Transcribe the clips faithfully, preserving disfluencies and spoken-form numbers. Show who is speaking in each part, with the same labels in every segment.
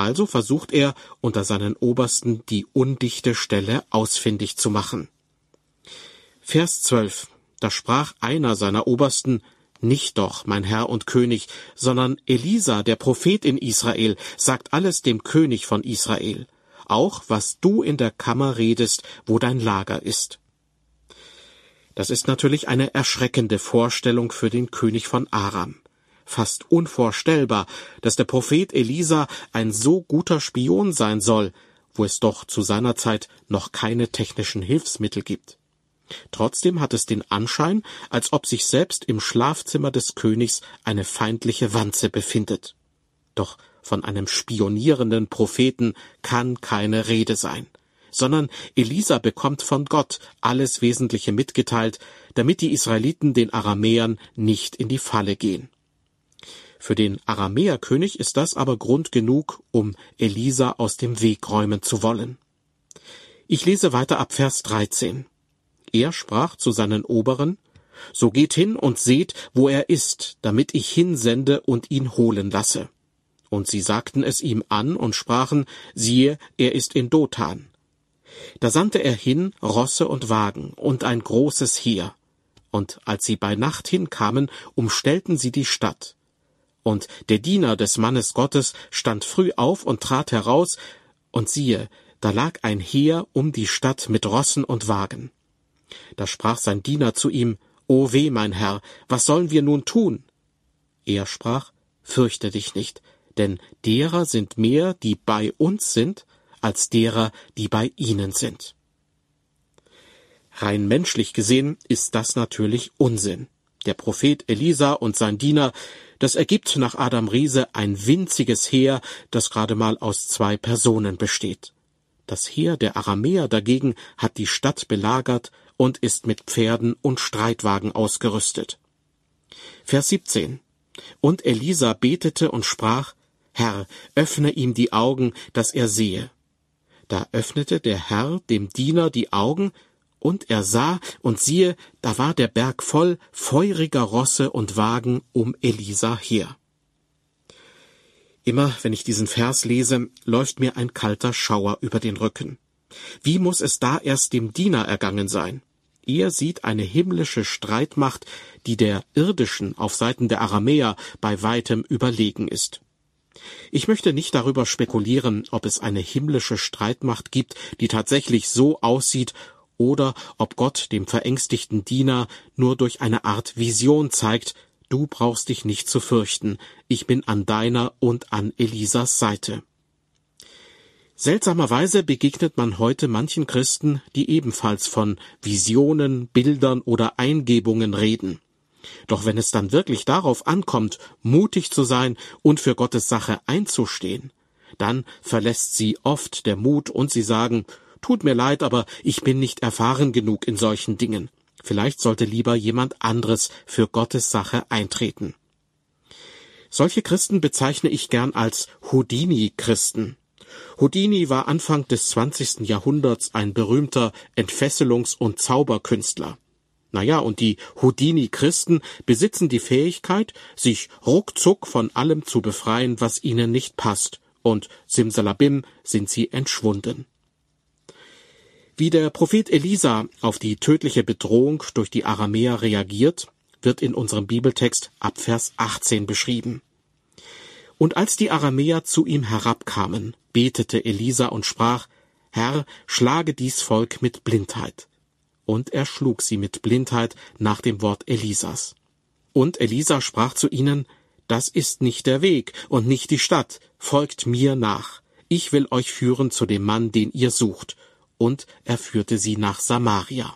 Speaker 1: Also versucht er, unter seinen Obersten die undichte Stelle ausfindig zu machen. Vers zwölf. Da sprach einer seiner Obersten: Nicht doch, mein Herr und König, sondern Elisa, der Prophet in Israel, sagt alles dem König von Israel, auch was du in der Kammer redest, wo dein Lager ist. Das ist natürlich eine erschreckende Vorstellung für den König von Aram. Fast unvorstellbar, dass der Prophet Elisa ein so guter Spion sein soll, wo es doch zu seiner Zeit noch keine technischen Hilfsmittel gibt. Trotzdem hat es den Anschein, als ob sich selbst im Schlafzimmer des Königs eine feindliche Wanze befindet. Doch von einem spionierenden Propheten kann keine Rede sein, sondern Elisa bekommt von Gott alles Wesentliche mitgeteilt, damit die Israeliten den Aramäern nicht in die Falle gehen. Für den Aramäerkönig ist das aber Grund genug, um Elisa aus dem Weg räumen zu wollen. Ich lese weiter ab Vers dreizehn. Er sprach zu seinen Oberen: So geht hin und seht, wo er ist, damit ich hinsende und ihn holen lasse. Und sie sagten es ihm an und sprachen: Siehe, er ist in Dothan. Da sandte er hin Rosse und Wagen und ein großes Heer. Und als sie bei Nacht hinkamen, umstellten sie die Stadt. Und der Diener des Mannes Gottes stand früh auf und trat heraus, und siehe, da lag ein Heer um die Stadt mit Rossen und Wagen. Da sprach sein Diener zu ihm: O weh, mein Herr, was sollen wir nun tun? Er sprach: Fürchte dich nicht, denn derer sind mehr, die bei uns sind, als derer, die bei ihnen sind. Rein menschlich gesehen ist das natürlich Unsinn. Der Prophet Elisa und sein Diener, das ergibt nach Adam Riese ein winziges Heer, das gerade mal aus zwei Personen besteht. Das Heer der Aramäer dagegen hat die Stadt belagert und ist mit Pferden und Streitwagen ausgerüstet. Vers siebzehn. Und Elisa betete und sprach: Herr, öffne ihm die Augen, dass er sehe. Da öffnete der Herr dem Diener die Augen, und er sah, und siehe, da war der Berg voll feuriger Rosse und Wagen um Elisa her. Immer, wenn ich diesen Vers lese, läuft mir ein kalter Schauer über den Rücken. Wie muss es da erst dem Diener ergangen sein? Er sieht eine himmlische Streitmacht, die der irdischen auf Seiten der Aramäer bei weitem überlegen ist. Ich möchte nicht darüber spekulieren, ob es eine himmlische Streitmacht gibt, die tatsächlich so aussieht, oder ob Gott dem verängstigten Diener nur durch eine Art Vision zeigt: Du brauchst dich nicht zu fürchten, ich bin an deiner und an Elisas Seite. Seltsamerweise begegnet man heute manchen Christen, die ebenfalls von Visionen, Bildern oder Eingebungen reden. Doch wenn es dann wirklich darauf ankommt, mutig zu sein und für Gottes Sache einzustehen, dann verlässt sie oft der Mut und sie sagen: Tut mir leid, aber ich bin nicht erfahren genug in solchen Dingen. Vielleicht sollte lieber jemand anderes für Gottes Sache eintreten. Solche Christen bezeichne ich gern als Houdini-Christen. Houdini war Anfang des zwanzigsten Jahrhunderts ein berühmter Entfesselungs- und Zauberkünstler. Naja, und die Houdini-Christen besitzen die Fähigkeit, sich ruckzuck von allem zu befreien, was ihnen nicht passt, und simsalabim sind sie entschwunden. Wie der Prophet Elisa auf die tödliche Bedrohung durch die Aramäer reagiert, wird in unserem Bibeltext ab Vers achtzehn beschrieben. Und als die Aramäer zu ihm herabkamen, betete Elisa und sprach: Herr, schlage dies Volk mit Blindheit. Und er schlug sie mit Blindheit nach dem Wort Elisas. Und Elisa sprach zu ihnen: Das ist nicht der Weg und nicht die Stadt, folgt mir nach. Ich will euch führen zu dem Mann, den ihr sucht. Und er führte sie nach Samaria.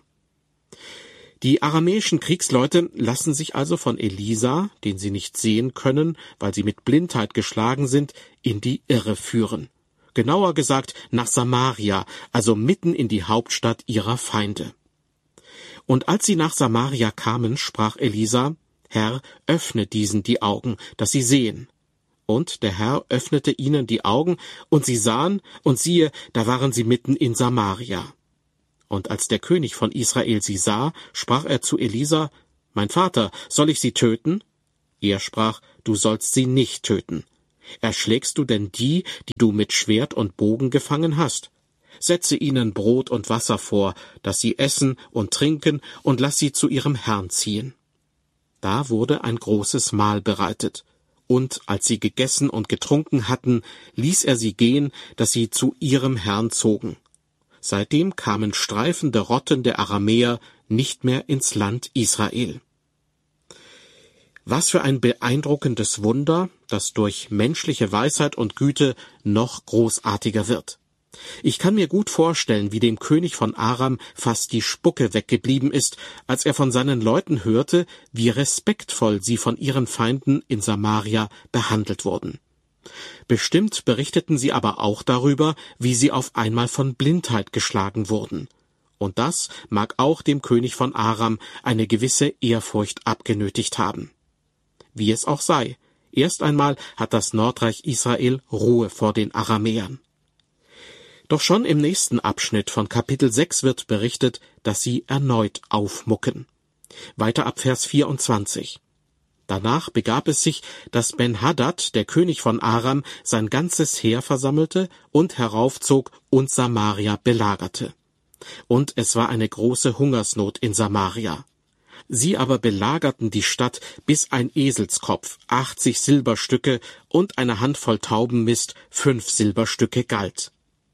Speaker 1: Die aramäischen Kriegsleute lassen sich also von Elisa, den sie nicht sehen können, weil sie mit Blindheit geschlagen sind, in die Irre führen. Genauer gesagt nach Samaria, also mitten in die Hauptstadt ihrer Feinde. Und als sie nach Samaria kamen, sprach Elisa: Herr, öffne diesen die Augen, dass sie sehen. Und der Herr öffnete ihnen die Augen, und sie sahen, und siehe, da waren sie mitten in Samaria. Und als der König von Israel sie sah, sprach er zu Elisa: Mein Vater, soll ich sie töten? Er sprach: Du sollst sie nicht töten. Erschlägst du denn die, die du mit Schwert und Bogen gefangen hast? Setze ihnen Brot und Wasser vor, dass sie essen und trinken, und lass sie zu ihrem Herrn ziehen. Da wurde ein großes Mahl bereitet, und als sie gegessen und getrunken hatten, ließ er sie gehen, dass sie zu ihrem Herrn zogen. Seitdem kamen streifende Rotten der Aramäer nicht mehr ins Land Israel. Was für ein beeindruckendes Wunder, das durch menschliche Weisheit und Güte noch großartiger wird. Ich kann mir gut vorstellen, wie dem König von Aram fast die Spucke weggeblieben ist, als er von seinen Leuten hörte, wie respektvoll sie von ihren Feinden in Samaria behandelt wurden. Bestimmt berichteten sie aber auch darüber, wie sie auf einmal von Blindheit geschlagen wurden. Und das mag auch dem König von Aram eine gewisse Ehrfurcht abgenötigt haben. Wie es auch sei, erst einmal hat das Nordreich Israel Ruhe vor den Aramäern. Doch schon im nächsten Abschnitt von Kapitel sechs wird berichtet, dass sie erneut aufmucken. Weiter ab Vers vierundzwanzig. Danach begab es sich, dass Ben-Hadad, der König von Aram, sein ganzes Heer versammelte und heraufzog und Samaria belagerte. Und es war eine große Hungersnot in Samaria. Sie aber belagerten die Stadt, bis ein Eselskopf, achtzig Silberstücke und eine Handvoll Taubenmist, fünf Silberstücke galt.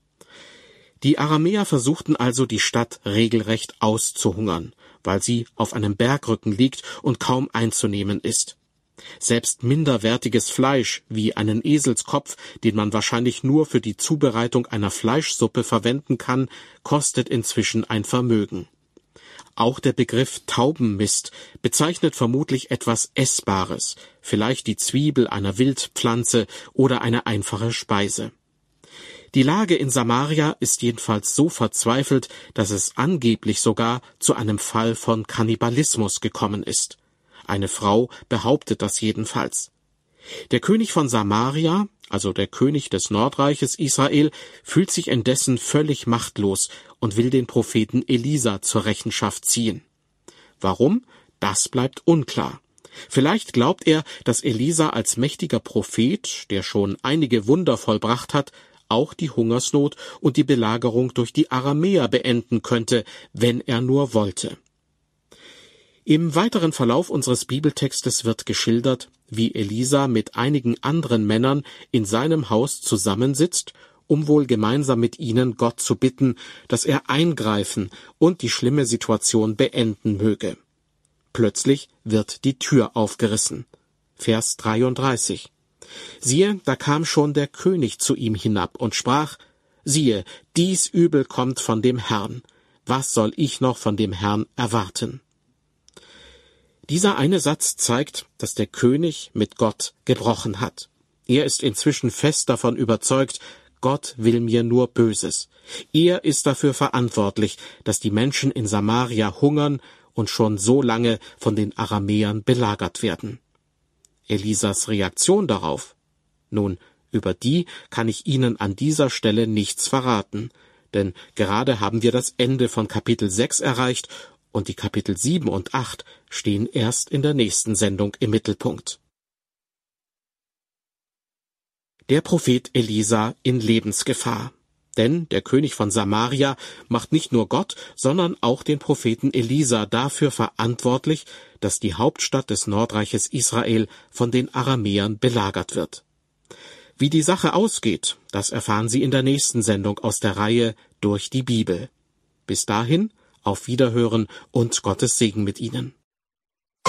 Speaker 1: Die Aramäer versuchten also, die Stadt regelrecht auszuhungern, weil sie auf einem Bergrücken liegt und kaum einzunehmen ist. Selbst minderwertiges Fleisch, wie einen Eselskopf, den man wahrscheinlich nur für die Zubereitung einer Fleischsuppe verwenden kann, kostet inzwischen ein Vermögen. Auch der Begriff Taubenmist bezeichnet vermutlich etwas Essbares, vielleicht die Zwiebel einer Wildpflanze oder eine einfache Speise. Die Lage in Samaria ist jedenfalls so verzweifelt, dass es angeblich sogar zu einem Fall von Kannibalismus gekommen ist. Eine Frau behauptet das jedenfalls. Der König von Samaria, also der König des Nordreiches Israel, fühlt sich indessen völlig machtlos und will den Propheten Elisa zur Rechenschaft ziehen. Warum? Das bleibt unklar. Vielleicht glaubt er, dass Elisa als mächtiger Prophet, der schon einige Wunder vollbracht hat, auch die Hungersnot und die Belagerung durch die Aramäer beenden könnte, wenn er nur wollte. Im weiteren Verlauf unseres Bibeltextes wird geschildert, wie Elisa mit einigen anderen Männern in seinem Haus zusammensitzt, um wohl gemeinsam mit ihnen Gott zu bitten, dass er eingreifen und die schlimme Situation beenden möge. Plötzlich wird die Tür aufgerissen. Vers dreiunddreißig. Siehe, da kam schon der König zu ihm hinab und sprach, siehe, dies Übel kommt von dem Herrn. Was soll ich noch von dem Herrn erwarten? Dieser eine Satz zeigt, dass der König mit Gott gebrochen hat. Er ist inzwischen fest davon überzeugt, Gott will mir nur Böses. Er ist dafür verantwortlich, dass die Menschen in Samaria hungern und schon so lange von den Aramäern belagert werden. Elisas Reaktion darauf? Nun, über die kann ich Ihnen an dieser Stelle nichts verraten, denn gerade haben wir das Ende von Kapitel sechs erreicht und die Kapitel sieben und acht stehen erst in der nächsten Sendung im Mittelpunkt. Der Prophet Elisa in Lebensgefahr. Denn der König von Samaria macht nicht nur Gott, sondern auch den Propheten Elisa dafür verantwortlich, dass die Hauptstadt des Nordreiches Israel von den Aramäern belagert wird. Wie die Sache ausgeht, das erfahren Sie in der nächsten Sendung aus der Reihe Durch die Bibel. Bis dahin, auf Wiederhören und Gottes Segen mit Ihnen.